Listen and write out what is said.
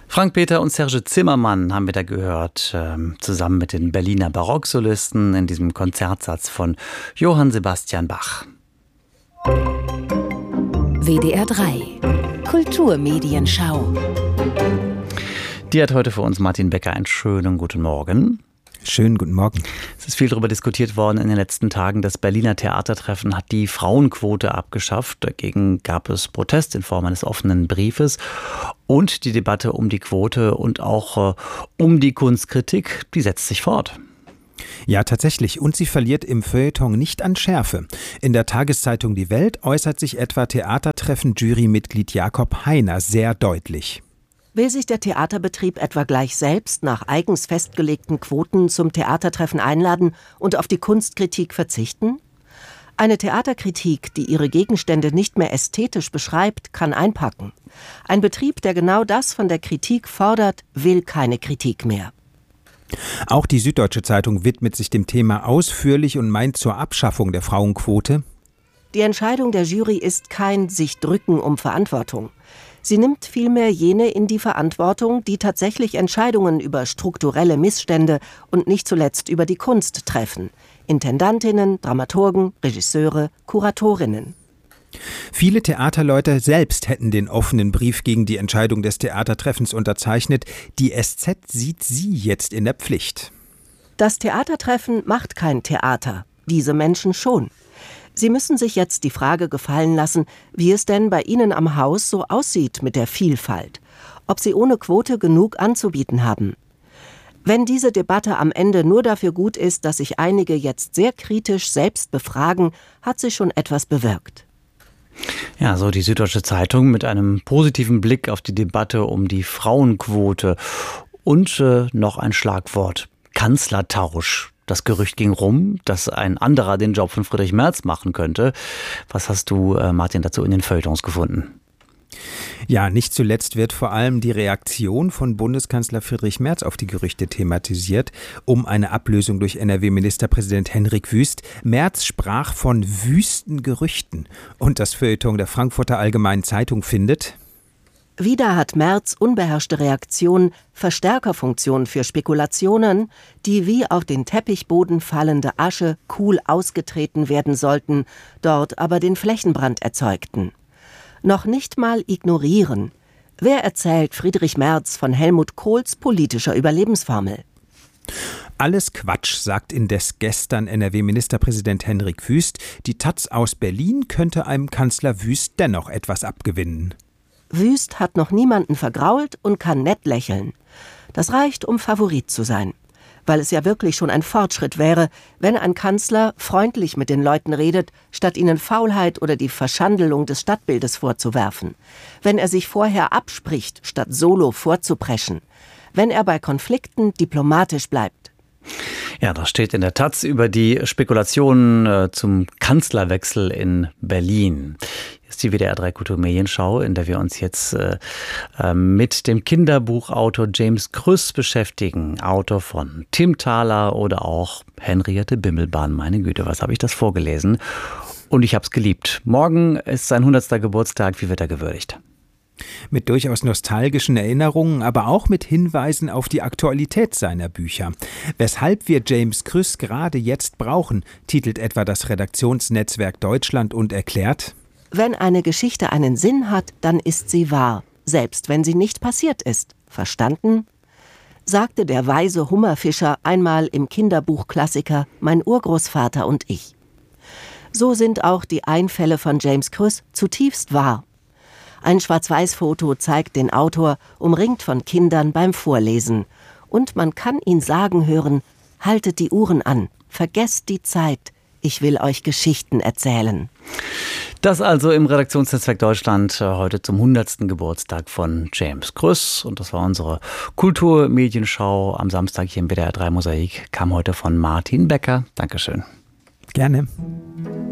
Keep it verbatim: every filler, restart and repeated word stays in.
Frank-Peter und Serge Zimmermann haben wir da gehört, ähm, zusammen mit den Berliner Barocksolisten in diesem Konzertsatz von Johann Sebastian Bach. W D R drei Kulturmedienschau. Die hat heute für uns Martin Becker. Einen schönen guten Morgen. Schönen guten Morgen. Es ist viel darüber diskutiert worden in den letzten Tagen. Das Berliner Theatertreffen hat die Frauenquote abgeschafft. Dagegen gab es Protest in Form eines offenen Briefes. Und die Debatte um die Quote und auch äh, um die Kunstkritik, die setzt sich fort. Ja, tatsächlich. Und sie verliert im Feuilleton nicht an Schärfe. In der Tageszeitung Die Welt äußert sich etwa Theatertreffen-Jurymitglied Jakob Heiner sehr deutlich. Will sich der Theaterbetrieb etwa gleich selbst nach eigens festgelegten Quoten zum Theatertreffen einladen und auf die Kunstkritik verzichten? Eine Theaterkritik, die ihre Gegenstände nicht mehr ästhetisch beschreibt, kann einpacken. Ein Betrieb, der genau das von der Kritik fordert, will keine Kritik mehr. Auch die Süddeutsche Zeitung widmet sich dem Thema ausführlich und meint zur Abschaffung der Frauenquote: Die Entscheidung der Jury ist kein sich drücken um Verantwortung. Sie nimmt vielmehr jene in die Verantwortung, die tatsächlich Entscheidungen über strukturelle Missstände und nicht zuletzt über die Kunst treffen. Intendantinnen, Dramaturgen, Regisseure, Kuratorinnen. Viele Theaterleute selbst hätten den offenen Brief gegen die Entscheidung des Theatertreffens unterzeichnet. Die S Z sieht sie jetzt in der Pflicht. Das Theatertreffen macht kein Theater, diese Menschen schon. Sie müssen sich jetzt die Frage gefallen lassen, wie es denn bei Ihnen am Haus so aussieht mit der Vielfalt. Ob Sie ohne Quote genug anzubieten haben. Wenn diese Debatte am Ende nur dafür gut ist, dass sich einige jetzt sehr kritisch selbst befragen, hat sie schon etwas bewirkt. Ja, so die Süddeutsche Zeitung mit einem positiven Blick auf die Debatte um die Frauenquote. Und äh, noch ein Schlagwort: Kanzlertausch. Das Gerücht ging rum, dass ein anderer den Job von Friedrich Merz machen könnte. Was hast du, äh, Martin, dazu in den Feuilletons gefunden? Ja, nicht zuletzt wird vor allem die Reaktion von Bundeskanzler Friedrich Merz auf die Gerüchte thematisiert, um eine Ablösung durch N R W-Ministerpräsident Henrik Wüst. Merz sprach von wüsten Gerüchten. Und das Feuilleton der Frankfurter Allgemeinen Zeitung findet: Wieder hat Merz unbeherrschte Reaktion, Verstärkerfunktion für Spekulationen, die wie auf den Teppichboden fallende Asche cool ausgetreten werden sollten, dort aber den Flächenbrand erzeugten. Noch nicht mal ignorieren. Wer erzählt Friedrich Merz von Helmut Kohls politischer Überlebensformel? Alles Quatsch, sagt indes gestern N R W-Ministerpräsident Henrik Wüst. Die Taz aus Berlin könnte einem Kanzler Wüst dennoch etwas abgewinnen. Wüst hat noch niemanden vergrault und kann nett lächeln. Das reicht, um Favorit zu sein. Weil es ja wirklich schon ein Fortschritt wäre, wenn ein Kanzler freundlich mit den Leuten redet, statt ihnen Faulheit oder die Verschandelung des Stadtbildes vorzuwerfen. Wenn er sich vorher abspricht, statt solo vorzupreschen. Wenn er bei Konflikten diplomatisch bleibt. Ja, das steht in der Taz über die Spekulationen äh, zum Kanzlerwechsel in Berlin. Hier ist die W D R drei Kulturmedienschau, in der wir uns jetzt äh, äh, mit dem Kinderbuchautor James Krüss beschäftigen. Autor von Tim Thaler oder auch Henriette Bimmelbahn. Meine Güte, was habe ich das vorgelesen? Und ich habe es geliebt. Morgen ist sein hundertster Geburtstag. Wie wird er gewürdigt? Mit durchaus nostalgischen Erinnerungen, aber auch mit Hinweisen auf die Aktualität seiner Bücher. Weshalb wir James Krüss gerade jetzt brauchen, titelt etwa das Redaktionsnetzwerk Deutschland und erklärt: Wenn eine Geschichte einen Sinn hat, dann ist sie wahr, selbst wenn sie nicht passiert ist. Verstanden? Sagte der weise Hummerfischer einmal im Kinderbuchklassiker Mein Urgroßvater und ich. So sind auch die Einfälle von James Krüss zutiefst wahr. Ein Schwarz-Weiß-Foto zeigt den Autor, umringt von Kindern beim Vorlesen. Und man kann ihn sagen hören: Haltet die Uhren an, vergesst die Zeit, ich will euch Geschichten erzählen. Das also im Redaktionsnetzwerk Deutschland heute zum hundertsten Geburtstag von James Krüss. Und das war unsere Kulturmedienschau am Samstag hier im W D R drei Mosaik. Kam heute von Martin Becker. Dankeschön. Gerne.